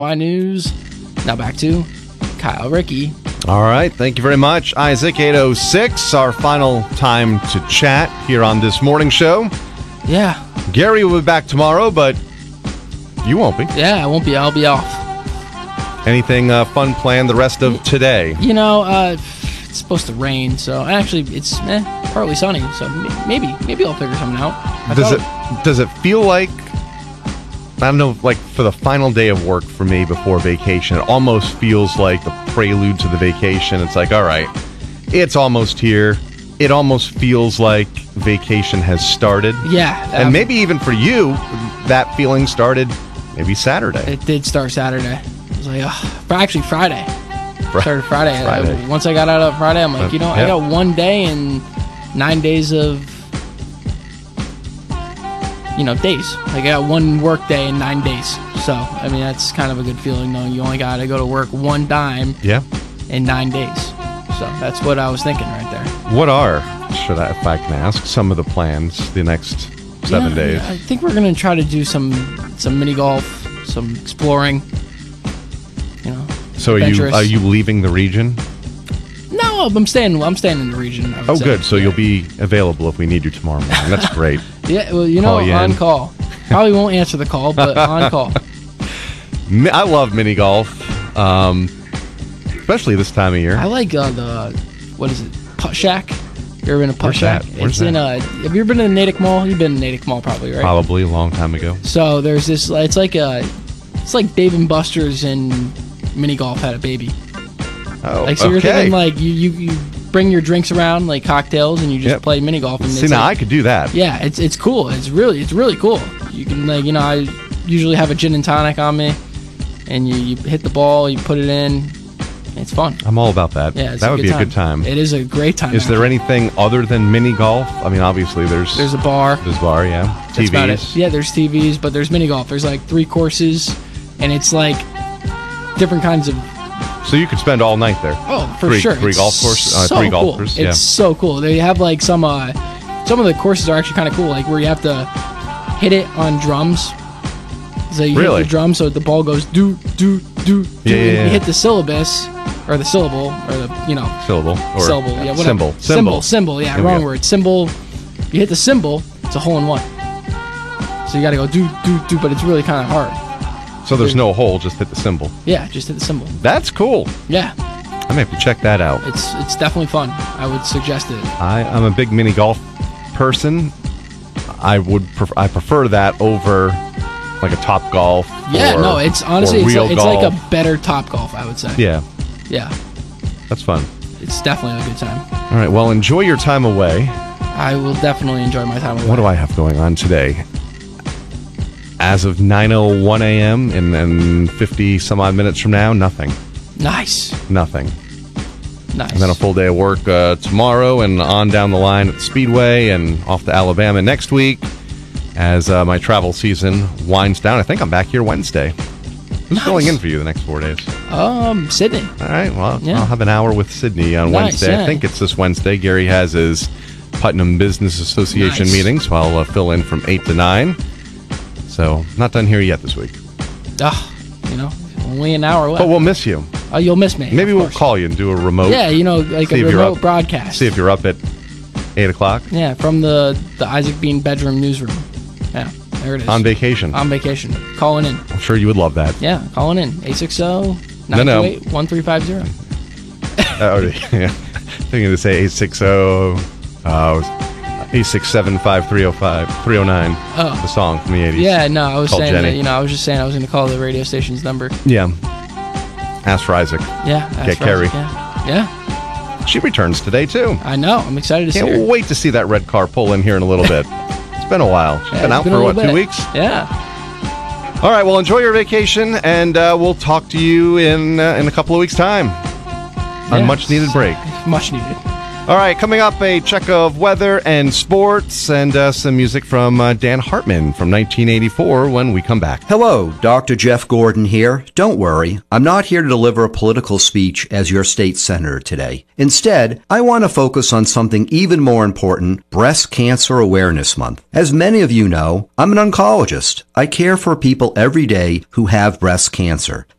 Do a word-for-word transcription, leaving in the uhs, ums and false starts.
Y News. Now back to Kyle Ricky. All right, thank you very much, Isaac. eight oh six, our final time to chat here on this morning show. Yeah. Gary will be back tomorrow, but you won't be. Yeah, I won't be. I'll be off. Anything uh, fun planned the rest of today? You know, uh, it's supposed to rain, so actually it's eh, partly sunny, so maybe maybe I'll figure something out. I Does it thought- does it feel like, I don't know, like for the final day of work for me before vacation, it almost feels like the prelude to the vacation. It's like, all right, it's almost here. It almost feels like vacation has started. Yeah. And um, maybe even for you, that feeling started maybe Saturday. It did start Saturday. It was like, ugh, actually Friday. Fr- Started Friday. Friday. I, once I got out of Friday, I'm like, Uh, you know, yeah. I got one day and nine days of, you know, days. Like I got one work day and nine days. So, I mean, that's kind of a good feeling knowing you only got to go to work one time Yeah. in nine days. So that's what I was thinking right there. What are, should I, if I can ask, some of the plans the next seven Yeah, days? I think we're gonna try to do some some mini golf, some exploring. You know. So are you adventurous. are you leaving the region? No, I'm staying. I'm staying in the region. I would Oh, say. good. So Yeah. you'll be available if we need you tomorrow morning. That's great. Yeah, well, you know, Call you on in. call. Probably won't answer the call, but on call. Mi- I love mini golf, um, especially this time of year. I like uh, the what is it? Putt Shack. You ever been to Putt Where's Shack? that? Where's it's in that? uh Have you ever been to Natick Mall? You've been to Natick Mall, probably, right? Probably a long time ago. So there's this. It's like a. It's like Dave and Buster's and mini golf had a baby. Oh, Like so, okay. you're thinking like you, you you bring your drinks around like cocktails and you just Yep. play mini golf. And See, it's now like, I could do that. yeah, it's it's cool. It's really it's really cool. You can like you know I usually have a gin and tonic on me, and you, you hit the ball, you put it in. It's fun. I'm all about that. Yeah, it's that a would good be time. a good time. It is a great time. Is there anything other than mini golf? I mean, obviously there's There's a bar. there's bar, yeah, That's about it. T Vs. Yeah, there's T Vs, but there's mini golf. There's like three courses, and it's like different kinds of. So you could spend all night there. Oh, for Three- sure. three It's golf course- uh, so three cool. golfers, It's yeah. so cool. They have like some. Uh, some of the courses are actually kind of cool, like where you have to hit it on drums. So you Really? hit the drum, so the ball goes do do do do. Yeah, and yeah, you yeah. hit the syllabus or the syllable or the you know Syllable or syllable. Yeah, whatever. symbol. Symbol. Symbol. Yeah, There we wrong go. word. Symbol. You hit the symbol. It's a hole in one. So you got to go do do do, but it's really kind of hard. So there's no hole, just hit the symbol. Yeah, just hit the symbol. That's cool. Yeah, I may have to check that out. it's it's definitely fun. I would suggest it. I, I'm a big mini golf person. I would pref- I prefer that over like a Top Golf. Yeah, or, no, it's honestly or it's, real like, it's like golf. a better Top Golf, I would say. Yeah, Yeah, that's fun. it's definitely a good time. All right, well, enjoy your time away. I will definitely enjoy my time away. What do I have going on today? As of nine oh one a.m. and then fifty some odd minutes from now, nothing. Nice, Nothing. nice. And then a full day of work uh, tomorrow and on down the line at the Speedway and off to Alabama next week as uh, my travel season winds down. I think I'm back here Wednesday. Who's Nice. filling in for you the next four days? um, Sydney. All right, well, Yeah. I'll have an hour with Sydney on Nice, Wednesday. yeah. I think it's this Wednesday. Gary has his Putnam Business Association Nice. meeting, so I'll uh, fill in from eight to nine. So, not done here yet this week. Ugh, you know, only an hour left. But we'll miss you. Oh, you'll miss me. Maybe of we'll course. call you and do a remote. Yeah, you know, like See a if you're remote up. broadcast. See if you're up at eight o'clock Yeah, from the the Isaac Bean bedroom newsroom. Yeah, there it is. on vacation. On vacation. Calling in. I'm sure you would love that. Yeah, calling in. eight six zero, No, nine no. two eight, one three five zero. Uh, yeah. Thinking to say eight six zero, uh, eight six seven, five three zero five, three zero nine. Oh. The song from the eighties. Yeah, no, I was Called saying Jenny. that, you know, I was just saying I was going to call the radio station's number. Yeah. Ask for Isaac. Yeah. Get that's right. Carrie. Yeah. Yeah, She returns today, too. I know. I'm excited to see Can't her. wait to see that red car pull in here in a little bit. It's been a while. She's Yeah, been it's out been a for, what, little two bit. weeks? Yeah. All right, well, enjoy your vacation, and uh, we'll talk to you in uh, in a couple of weeks' time on Yeah. much-needed break. Much needed. All All right, coming up, a check of weather and sports and uh, some music from uh, Dan Hartman from nineteen eighty-four when we come back. Hello, Doctor Jeff Gordon here. Don't worry, I'm not here to deliver a political speech as your state senator today. Instead, I want to focus on something even more important, Breast Cancer Awareness Month. As many of you know, I'm an oncologist. I care for people every day who have breast cancer.